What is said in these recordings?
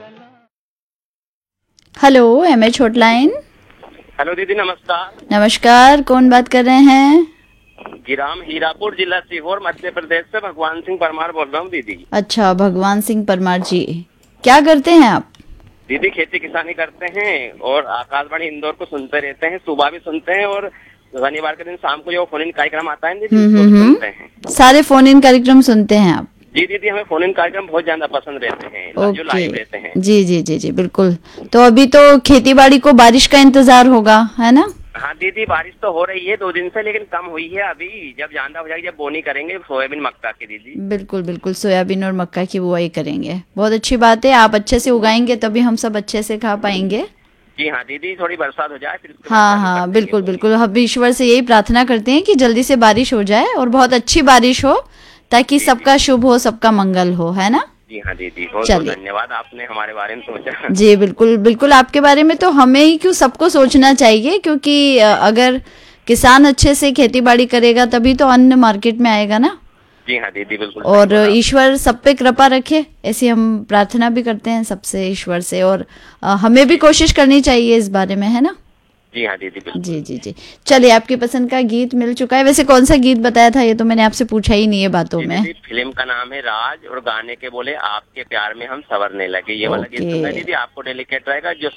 Hello MH hotline. Hello दीदी, नमस्कार। नमस्कार, कौन बात कर रहे हैं? गिराम, हीरापुर जिला सीहोर, मध्य प्रदेश से भगवान सिंह परमार बोल रहा हूँ दीदी। अच्छा, भगवान सिंह परमार जी, क्या करते हैं आप? दीदी खेती किसानी करते हैं और आकाशवाणी इंदौर को सुनते रहते हैं, सुबह भी सुनते हैं और शनिवार के दिन शाम को जो फोन इन कार्यक्रम आता है दीदी उसको भी सुनते हैं। सारे फोन इन कार्यक्रम सुनते हैं आप? जी दीदी, हमें फोन इन कार्यक्रम बहुत ज्यादा पसंद रहते हैं, जो लाइव रहते हैं। जी जी जी जी, बिल्कुल। तो अभी तो खेती बाड़ी को बारिश का इंतजार होगा, है ना? हाँ दीदी, बारिश तो हो रही है 2 दिन से, लेकिन कम हुई है अभी। जब ज्यादा हो जाएगी, जब बोनी करेंगे सोयाबीन मक्का की दीदी। बिल्कुल बिल्कुल, सोयाबीन और मक्का की बुआई करेंगे। बहुत अच्छी बात है, आप अच्छे से उगाएंगे तभी हम सब अच्छे से खा पाएंगे। जी हाँ दीदी, थोड़ी बरसात हो जाए फिर हाँ, बिल्कुल बिल्कुल, हम ईश्वर से यही प्रार्थना करते हैं कि जल्दी से बारिश हो जाए और बहुत अच्छी बारिश हो, ताकि सबका शुभ हो, सबका मंगल हो, है ना? जी हाँ दीदी, बहुत बहुत धन्यवाद, आपने हमारे बारे में सोचा। जी बिल्कुल बिल्कुल, आपके बारे में तो हमें ही क्यों, सबको सोचना चाहिए, क्योंकि अगर किसान अच्छे से खेती बाड़ी करेगा तभी तो अन्न मार्केट में आएगा ना। जी हाँ दीदी, बिल्कुल। और ईश्वर सब पे कृपा रखे, ऐसी हम प्रार्थना भी करते हैं सबसे, ईश्वर से। और हमें भी कोशिश करनी चाहिए इस बारे में, है ना? जी हाँ दीदी, बिल्कुल। जी जी जी, चलिए, आपकी पसंद का गीत मिल चुका है। वैसे कौन सा गीत बताया था, ये तो मैंने आपसे पूछा ही नहीं है बातों में। फिल्म का नाम है राज और गाने के बोले आपके प्यार में हम संवरने लगे। ये वाला गीत सुनना दीदी, आपको डेलिकेट रहेगा। जो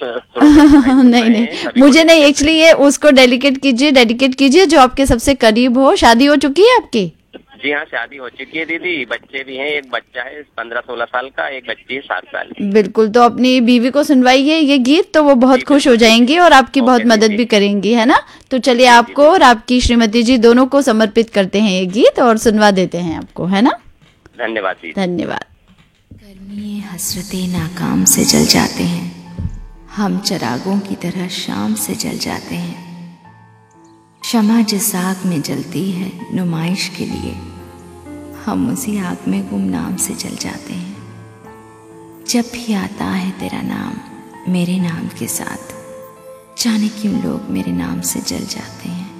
नहीं नहीं, मुझे नहीं, एक्चुअली ये उसको डेडिकेट कीजिए जो आपके सबसे करीब हो। शादी हो चुकी है आपकी? जी हाँ, शादी हो चुकी है दीदी, बच्चे भी हैं। एक बच्चा है 15-16 साल का, एक बच्ची है 7 साल की। बिल्कुल, तो अपनी बीवी को सुनवाइए ये गीत, तो वो बहुत खुश हो जाएंगी और आपकी बहुत मदद भी करेंगी, है ना? तो चलिए, आपको और आपकी श्रीमती जी दोनों को समर्पित करते हैं ये गीत और सुनवा देते हैं आपको, है ना? धन्यवाद दीदी। धन्यवाद। गर्मी हसरतें नाकाम से जल जाते हैं, हम चिरागों की तरह शाम से जल जाते हैं। शमा जिस आग में जलती है नुमाइश के लिए, हम उसी आग में गुमनाम से जल जाते हैं। जब भी आता है तेरा नाम मेरे नाम के साथ, जाने क्यों लोग मेरे नाम से जल जाते हैं।